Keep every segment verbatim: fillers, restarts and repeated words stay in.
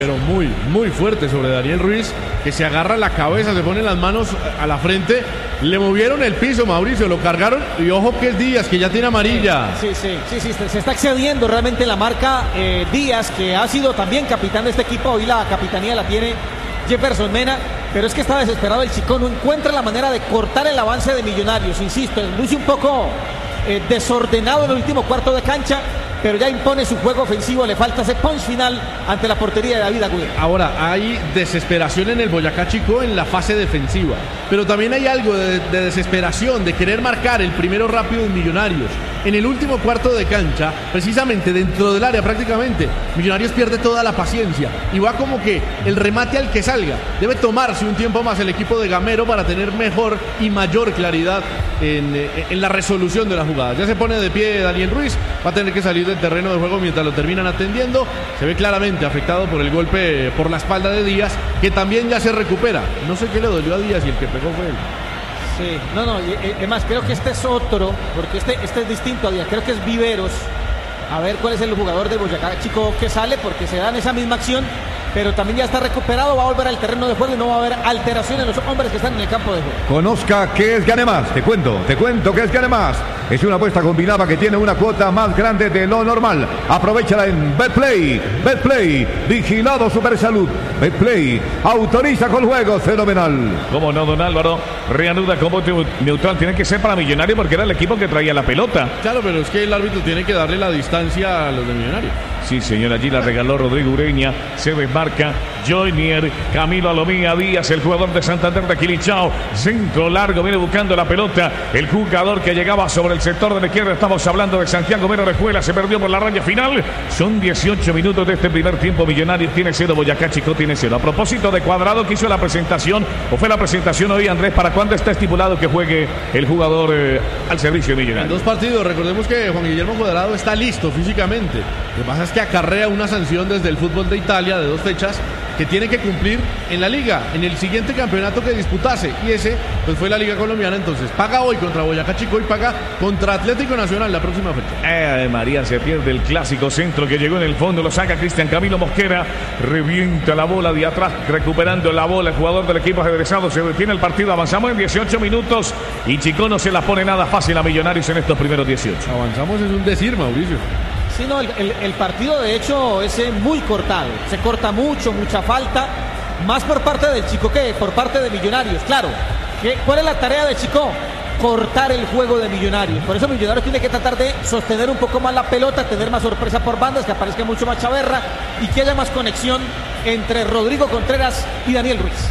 Pero muy, muy fuerte sobre Daniel Ruiz, que se agarra la cabeza, se pone las manos a la frente. Le movieron el piso, Mauricio, lo cargaron. Y ojo que es Díaz, que ya tiene amarilla. Sí, sí, sí, sí, se está excediendo realmente la marca eh, Díaz, que ha sido también capitán de este equipo. Hoy la capitanía la tiene Jefferson Mena. Pero es que está desesperado el Chico, no encuentra la manera de cortar el avance de Millonarios. Insisto, luce un poco eh, desordenado en el último cuarto de cancha, pero ya impone su juego ofensivo. Le falta ese punch final ante la portería de David Agüero. Ahora, hay desesperación en el Boyacá Chico en la fase defensiva, pero también hay algo de, de desesperación, de querer marcar el primero rápido en Millonarios. En el último cuarto de cancha, precisamente dentro del área prácticamente, Millonarios pierde toda la paciencia y va como que el remate al que salga. Debe tomarse un tiempo más el equipo de Gamero para tener mejor y mayor claridad en, en la resolución de la jugada. Ya se pone de pie Daniel Ruiz, va a tener que salir del terreno de juego mientras lo terminan atendiendo. Se ve claramente afectado por el golpe por la espalda de Díaz, que también ya se recupera. No sé qué le dolió a Díaz y el que pegó fue él. Sí, no, no, además creo que este es otro, porque este, este es distinto a Díaz, creo que es Viveros. A ver cuál es el jugador de Boyacá Chico que sale, porque se dan esa misma acción, pero también ya está recuperado, va a volver al terreno de juego y no va a haber alteración en los hombres que están en el campo de juego. Conozca qué es Gane Más, te cuento, te cuento qué es Gane Más. Es una apuesta combinada que tiene una cuota más grande de lo normal. Aprovechala en Betplay. Betplay, vigilado Supersalud. Betplay, autoriza con juego fenomenal. Como no, don Álvaro, reanuda como neutral. Tiene que ser para Millonarios porque era el equipo que traía la pelota. Claro, pero es que el árbitro tiene que darle la distancia a los de Millonarios. Sí, señor, allí la regaló Rodrigo Ureña. Se desmarca Joynier, Camilo Alomía Díaz, el jugador de Santander de Quilichao. Centro largo, viene buscando la pelota. El jugador que llegaba sobre el sector de la izquierda, estamos hablando de Santiago Mero Rejuela, se perdió por la raya final. Son dieciocho minutos de este primer tiempo. Millonarios tiene cero, Boyacá Chico tiene cero. A propósito de Cuadrado, que hizo la presentación, o fue la presentación hoy, Andrés, ¿para cuándo está estipulado que juegue el jugador eh, al servicio de Millonarios? En dos partidos, recordemos que Juan Guillermo Cuadrado está listo físicamente. Lo que pasa es que acarrea una sanción desde el fútbol de Italia de dos fechas que tiene que cumplir en la liga, en el siguiente campeonato que disputase, y ese pues fue la Liga Colombiana. Entonces paga hoy contra Boyacá Chico y paga contra Atlético Nacional la próxima fecha. Eh, María, se pierde el clásico centro que llegó en el fondo, lo saca Cristian Camilo Mosquera, revienta la bola de atrás, recuperando la bola el jugador del equipo ajedrezado, se detiene el partido. Avanzamos en dieciocho minutos y Chico no se la pone nada fácil a Millonarios en estos primeros dieciocho. Avanzamos es un decir, Mauricio. Sí, no, el, el, el partido de hecho es muy cortado, se corta mucho, mucha falta, más por parte del Chico que por parte de Millonarios. Claro, ¿qué, ¿cuál es la tarea de Chico? Cortar el juego de Millonarios. Por eso Millonarios tiene que tratar de sostener un poco más la pelota, tener más sorpresa por bandas, que aparezca mucho más Chaverra y que haya más conexión entre Rodrigo Contreras y Daniel Ruiz.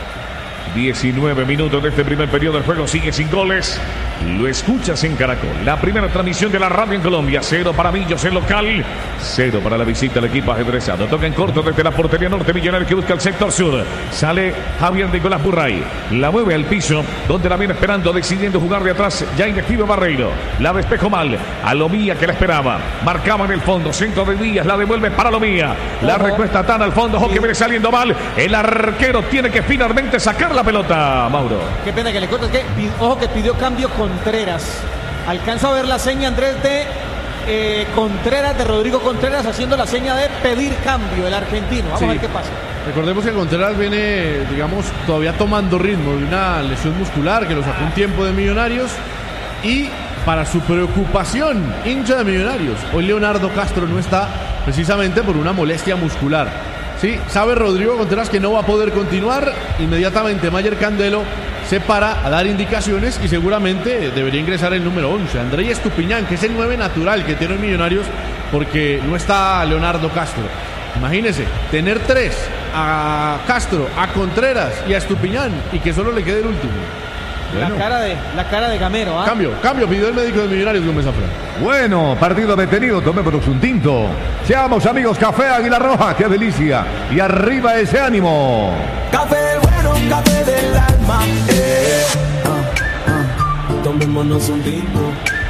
diecinueve minutos de este primer periodo. El juego sigue sin goles. Lo escuchas en Caracol, la primera transmisión de la radio en Colombia. Cero para Millos en local, cero para la visita al equipo ajedrezado. Toca en corto desde la portería norte. Millonarios que busca el sector sur. Sale Javier Nicolás Burray, la mueve al piso, donde la viene esperando, decidiendo jugar de atrás. Ya inactivo Barreiro, la despejó mal. A Lomía, que la esperaba, marcaba en el fondo, centro de Díaz, la devuelve para Lomía. La recuesta tan al fondo, ojo que viene saliendo mal. El arquero tiene que finalmente sacar la pelota, Mauro. Qué pena que le cortes, que ojo que pidió cambio Contreras. Alcanzo a ver la seña, Andrés, de eh, Contreras, de Rodrigo Contreras, haciendo la seña de pedir cambio, el argentino. Vamos sí. a ver qué pasa. Recordemos que Contreras viene, digamos, todavía tomando ritmo de una lesión muscular que lo sacó un tiempo de Millonarios. Y para su preocupación, hincha de Millonarios, hoy Leonardo Castro no está precisamente por una molestia muscular. Sí, sabe Rodrigo Contreras que no va a poder continuar. Inmediatamente Mayer Candelo se para a dar indicaciones y seguramente debería ingresar el número once, Andrés Estupiñán, que es el nueve natural que tiene Millonarios, porque no está Leonardo Castro. Imagínense, tener tres, a Castro, a Contreras y a Estupiñán, y que solo le quede el último. Bueno. La cara de la cara de Gamero, ¿ah? Cambio, cambio, pidió el médico de Millonarios, Gómez Zafra. Bueno, partido detenido, tomémonos un tinto. Seamos amigos, café Águila Roja, qué delicia. Y arriba ese ánimo. Café bueno, café del alma. Eh. Ah, ah. Tomémonos un tinto.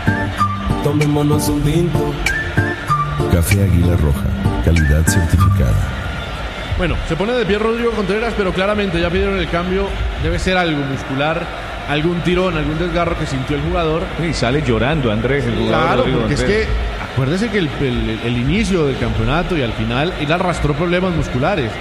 Tomémonos un tinto. Café Águila Roja, calidad certificada. Bueno, se pone de pie Rodrigo Contreras, pero claramente ya pidieron el cambio. Debe ser algo muscular, algún tirón, algún desgarro que sintió el jugador. Y sale llorando Andrés, el jugador. Claro, Rodrigo porque Andrés. es que Acuérdese que el, el, el inicio del campeonato y al final él arrastró problemas musculares.